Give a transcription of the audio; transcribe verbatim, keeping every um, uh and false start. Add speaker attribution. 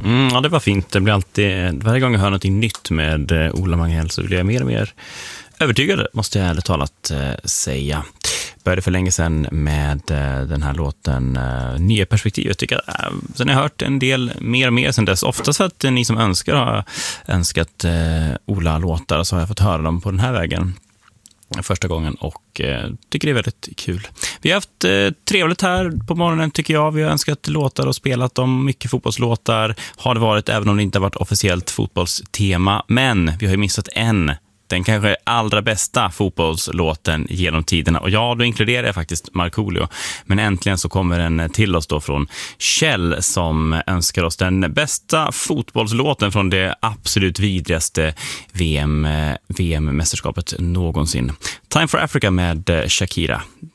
Speaker 1: Mm, ja, det var fint. Det blir alltid, varje gång jag hör något nytt med eh, Ola Magnell så blir jag mer och mer övertygad, måste jag ärligt talat eh, säga. Började för länge sedan med eh, den här låten eh, Nya perspektivet. Tycker jag, eh, sen har jag hört en del mer och mer sen dess. Oftast för att eh, ni som önskar har önskat eh, Ola-låtar, så har jag fått höra dem på den här vägen första gången och eh, tycker det är väldigt kul. Vi har haft eh, trevligt här på morgonen, tycker jag. Vi har önskat låtar och spelat om mycket fotbollslåtar. Har det varit, även om det inte har varit officiellt fotbollstema. Men vi har ju missat en, den kanske allra bästa fotbollslåten genom tiderna. Och ja, då inkluderar jag faktiskt Markoolio. Men äntligen så kommer den till oss då från Kjell, som önskar oss den bästa fotbollslåten från det absolut vidrigaste V M, V M-mästerskapet någonsin. Time for Africa med Shakira.